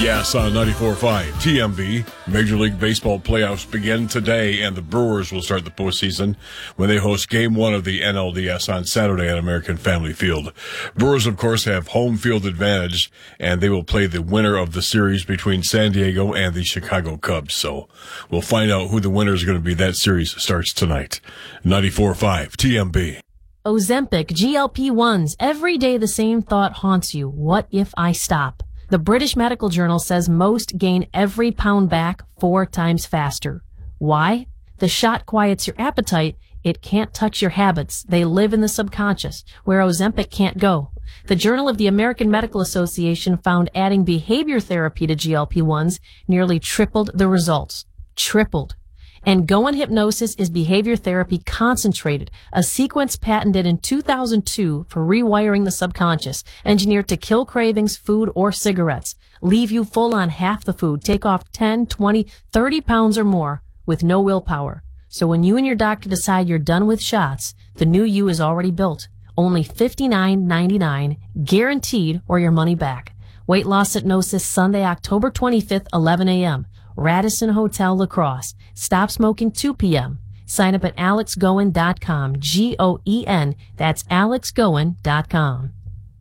Yes, on 94.5 TMB, Major League Baseball playoffs begin today, and the Brewers will start the postseason when they host Game 1 of the NLDS on Saturday at American Family Field. Brewers, of course, have home field advantage, and they will play the winner of the series between San Diego and the Chicago Cubs. So we'll find out who the winner is going to be. That series starts tonight. 94.5 TMB. Ozempic, GLP-1s. Every day the same thought haunts you. What if I stop? The British Medical Journal says most gain every pound back 4 times faster. Why? The shot quiets your appetite. It can't touch your habits. They live in the subconscious, where Ozempic can't go. The Journal of the American Medical Association found adding behavior therapy to GLP-1s nearly tripled the results. Tripled. And Goan Hypnosis is behavior therapy concentrated, a sequence patented in 2002 for rewiring the subconscious, engineered to kill cravings, food, or cigarettes, leave you full on half the food, take off 10, 20, 30 pounds or more with no willpower. So when you and your doctor decide you're done with shots, the new you is already built. Only $59.99, guaranteed, or your money back. Weight Loss Hypnosis, Sunday, October 25th, 11 a.m. Radisson Hotel, La Crosse. Stop smoking 2 p.m. Sign up at alexgoen.com. Goen. That's alexgoen.com.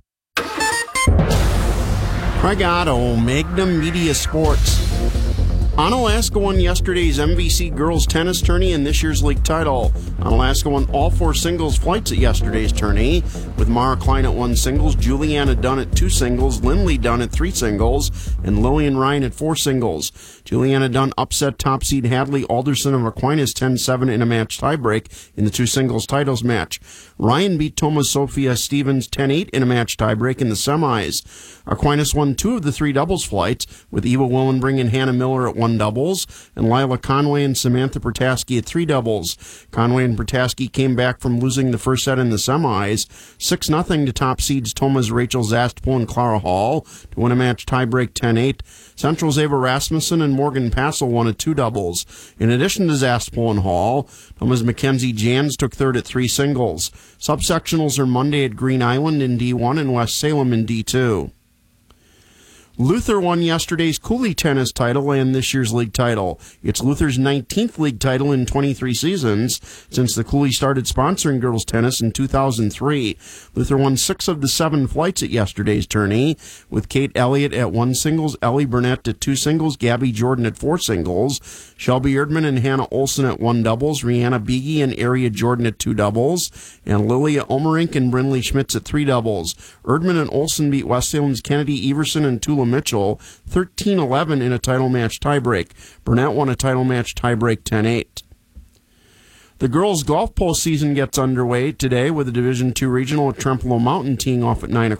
Craig Otto, Magnum Media Sports. Onalaska won yesterday's MVC girls tennis tourney and this year's league title. Onalaska won all 4 singles flights at yesterday's tourney, with Mara Klein at 1 singles, Juliana Dunn at 2 singles, Lindley Dunn at 3 singles, and Lillian Ryan at 4 singles. Juliana Dunn upset top seed Hadley Alderson of Aquinas 10-7 in a match tiebreak in the 2 singles titles match. Ryan beat Thomas Sophia Stevens 10-8 in a match tiebreak in the semis. Aquinas won 2 of the 3 doubles flights, with Eva Willenbring and Hannah Miller at 1 doubles, and Lila Conway and Samantha Pertaski at 3 doubles. Conway and Pertaski came back from losing the first set in the semis, 6-0 to top seeds Thomas Rachel Zastpo and Clara Hall to win a match tiebreak 10-8. Central's Ava Rasmussen and Morgan Passel won at 2 doubles. In addition to Zastpo and Hall, Thomas Mackenzie Jans took third at 3 singles. Subsectionals are Monday at Green Island in D1 and West Salem in D2. Luther won yesterday's Cooley tennis title and this year's league title. It's Luther's 19th league title in 23 seasons since the Cooley started sponsoring girls tennis in 2003. Luther won 6 of the 7 flights at yesterday's tourney, with Kate Elliott at 1 singles, Ellie Burnett at 2 singles, Gabby Jordan at 4 singles, Shelby Erdman and Hannah Olsen at 1 doubles, Rihanna Beege and Aria Jordan at 2 doubles, and Lilia Omerink and Brinley Schmitz at 3 doubles. Erdman and Olsen beat West Salem's Kennedy Everson and Tula Mitchell 13-11 in a title match tiebreak. Burnett won a title match tiebreak 10-8. The girls' golf postseason gets underway today with the Division II Regional at Trempealeau Mountain teeing off at 9 o'clock.